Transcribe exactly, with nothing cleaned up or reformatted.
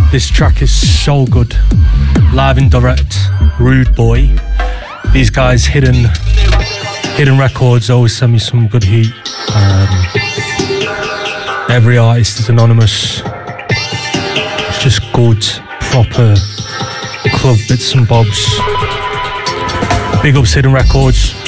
This track is so good. Live and direct, Rude Boy. These guys, Hidden Hidden Records, always send me some good heat. Um, every artist is anonymous. It's just good, proper club bits and bobs. Big ups Hidden Records.